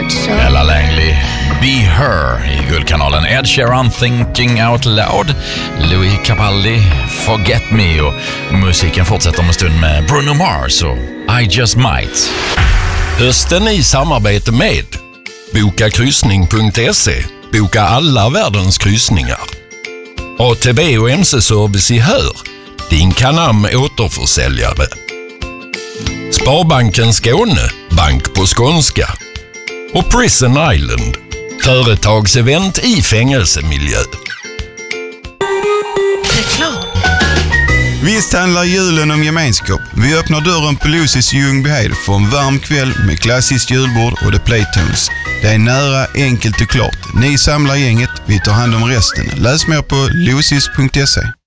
Ella Langley, Be Her i Guldkanalen. Ed Sheeran, Thinking Out Loud. Louis Capaldi, Forget Me. Och musiken fortsätter om en stund med Bruno Mars och I Just Might. Hösten i samarbete med bokakryssning.se. Boka alla världens kryssningar. ATB och MC-service i Hör. Din Canam återförsäljare. Sparbanken Skåne, bank på skånska. Och Prison Island, företagsevent i fängelsemiljö. Visst handlar julen om gemenskap. Vi öppnar dörren på Lucy's i Ljungbyhed för en varm kväll med klassiskt julbord och The Playtones. Det är nära, enkelt och klart. Ni samlar gänget, vi tar hand om resten. Läs mer på lucys.se.